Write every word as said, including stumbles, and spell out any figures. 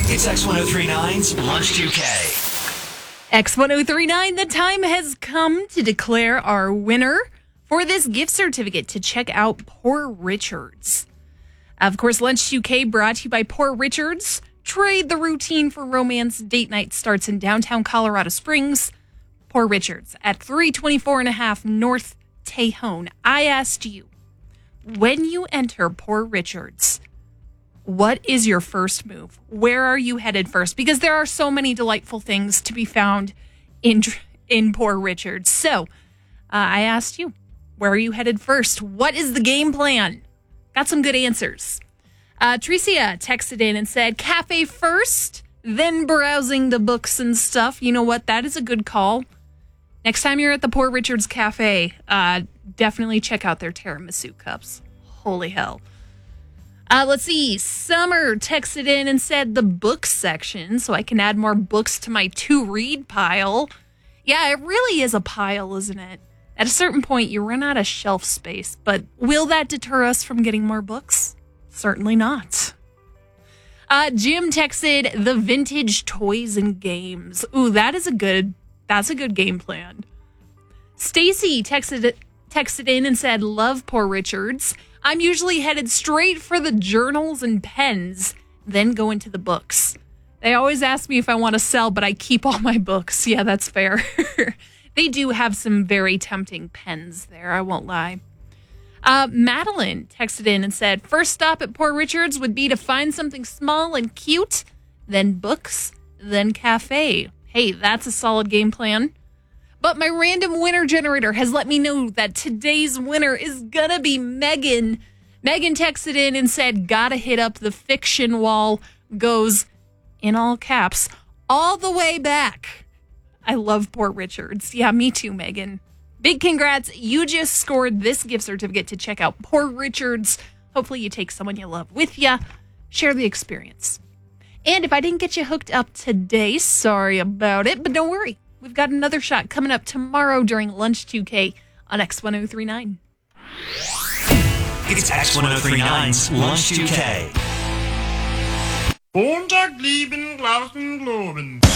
It's X one oh three nine's Lunch two K. X one oh three nine, the time has come to declare our winner for this gift certificate to check out Poor Richard's. Of course, Lunch two K brought to you by Poor Richard's. Trade the routine for romance. Date night starts in downtown Colorado Springs. Poor Richard's at three twenty-four and a half North Tejon. I asked you, when you enter Poor Richard's, what is your first move? Where are you headed first? Because there are so many delightful things to be found in in Poor Richard's. So, uh, I asked you, where are you headed first? What is the game plan? Got some good answers. Uh, Tricia texted in and said, cafe first, then browsing the books and stuff. You know what? That is a good call. Next time you're at the Poor Richard's Cafe, uh, definitely check out their tiramisu cups. Holy hell. Uh, let's see. Summer texted in and said the book section, so I can add more books to my to-read pile. Yeah, it really is a pile, isn't it? At a certain point, you run out of shelf space, but will that deter us from getting more books? Certainly not. Uh, Jim texted the vintage toys and games. Ooh, that is a good, that's a good game plan. Stacy texted texted in and said, love Poor Richard's. I'm usually headed straight for the journals and pens, then go into the books. They always ask me if I want to sell, but I keep all my books. Yeah, that's fair. They do have some very tempting pens there, I won't lie. Uh, Madeline texted in and said, first stop at Poor Richard's would be to find something small and cute, then books, then cafe. Hey, that's a solid game plan. But my random winner generator has let me know that today's winner is gonna be Megan. Megan texted in and said, gotta hit up the fiction wall, goes, in all caps, all the way back. I love Poor Richard's. Yeah, me too, Megan. Big congrats. You just scored this gift certificate to check out Poor Richard's. Hopefully you take someone you love with you. Share the experience. And if I didn't get you hooked up today, sorry about it, but don't worry. We've got another shot coming up tomorrow during Lunch two K on X one oh three nine. It's X one oh three nine's Lunch two K. Montag, lieben, Glauben, Globen.